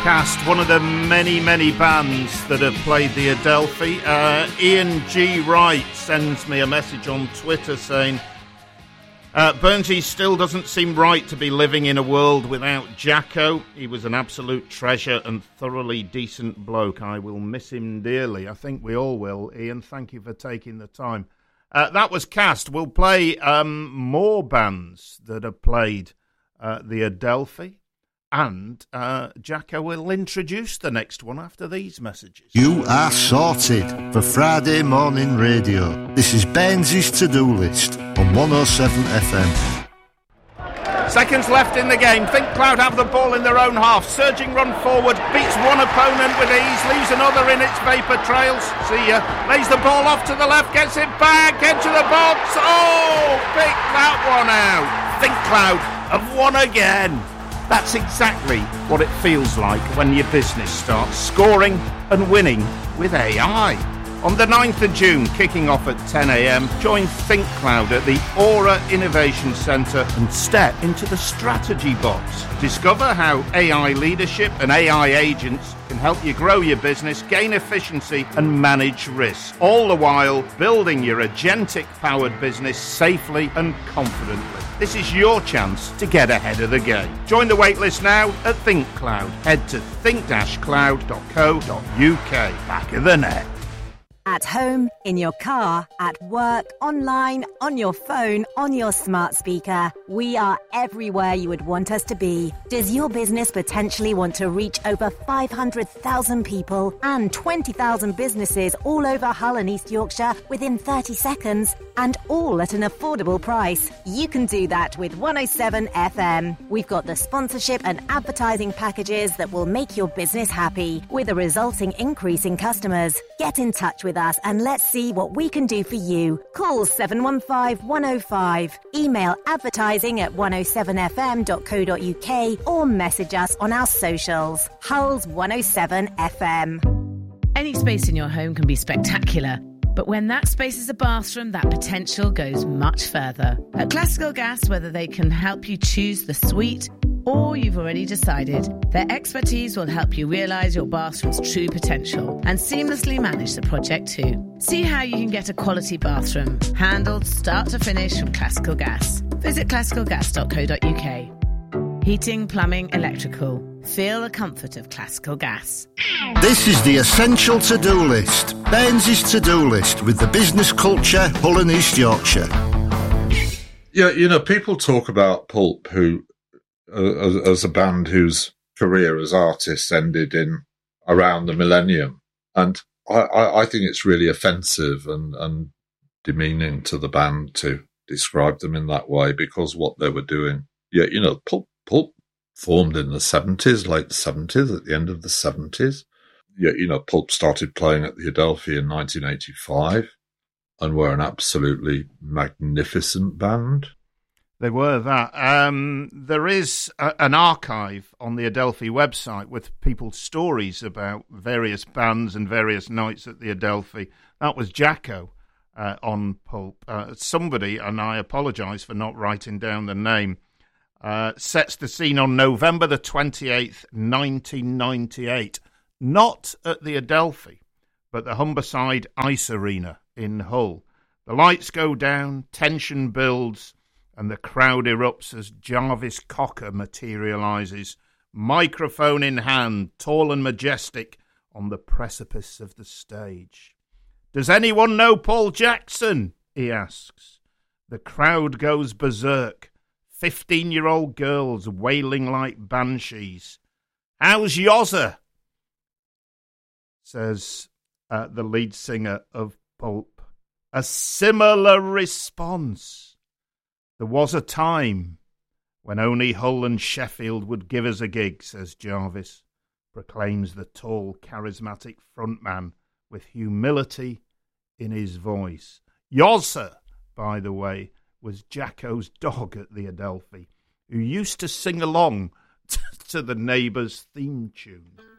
Cast, one of the many, many bands that have played the Adelphi. Ian G. Wright sends me a message on Twitter saying, Burnsy still doesn't seem right to be living in a world without Jacko. He was an absolute treasure and thoroughly decent bloke. I will miss him dearly. I think we all will. Ian, thank you for taking the time. That was Cast. We'll play more bands that have played the Adelphi. And Jacko will introduce the next one after these messages. You are sorted for Friday morning radio. This is Benzi's to-do list on 107 FM. Seconds left in the game. Think Cloud have the ball in their own half. Surging run forward. Beats one opponent with ease. Leaves another in its vapour trails. See ya. Lays the ball off to the left. Gets it back. Edge of the box. Oh! Pick that one out. Think Cloud have won again. That's exactly what it feels like when your business starts scoring and winning with AI. On the 9th of June, kicking off at 10 a.m, join Think Cloud at the Aura Innovation Centre and step into the strategy box. Discover how AI leadership and AI agents can help you grow your business, gain efficiency and manage risk, all the while building your agentic-powered business safely and confidently. This is your chance to get ahead of the game. Join the waitlist now at Think Cloud. Head to think-cloud.co.uk. Back of the net. At home, in your car, at work, online, on your phone, on your smart speaker. We are everywhere you would want us to be. Does your business potentially want to reach over 500,000 people and 20,000 businesses all over Hull and East Yorkshire within 30 seconds? And all at an affordable price. You can do that with 107 FM. We've got the sponsorship and advertising packages that will make your business happy, with a resulting increase in customers. Get in touch with us and let's see what we can do for you. Call 715 105. Email advertising@107fm.co.uk or message us on our socials. Hull's 107 FM. Any space in your home can be spectacular. But when that space is a bathroom, that potential goes much further. At Classical Gas, whether they can help you choose the suite or you've already decided, their expertise will help you realise your bathroom's true potential and seamlessly manage the project too. See how you can get a quality bathroom, handled start to finish from Classical Gas. Visit classicalgas.co.uk. Heating, plumbing, electrical. Feel the comfort of Classical Gas. This is the essential to-do list. Ben's to-do list with the business culture, Hull and East Yorkshire. Yeah, you know, people talk about Pulp, who, as a band whose career as artists ended in around the millennium. And I think it's really offensive and demeaning to the band to describe them in that way, because what they were doing. Yeah, you know, Pulp formed in the 70s, late 70s, at the end of the 70s. Yeah, you know, Pulp started playing at the Adelphi in 1985 and were an absolutely magnificent band. They were that. There is an archive on the Adelphi website with people's stories about various bands and various nights at the Adelphi. That was Jacko on Pulp. Somebody, and I apologise for not writing down the name, sets the scene on November the 28th, 1998. Not at the Adelphi, but the Humberside Ice Arena in Hull. The lights go down, tension builds, and the crowd erupts as Jarvis Cocker materialises, microphone in hand, tall and majestic, on the precipice of the stage. "Does anyone know Paul Jackson?" he asks. The crowd goes berserk. 15-year-old girls wailing like banshees. "How's Yozza?" says the lead singer of Pulp. A similar response. "There was a time when only Hull and Sheffield would give us a gig," says Jarvis, proclaims the tall, charismatic frontman with humility in his voice. Yozza, by the way, was Jacko's dog at the Adelphi, who used to sing along to the Neighbours theme tune.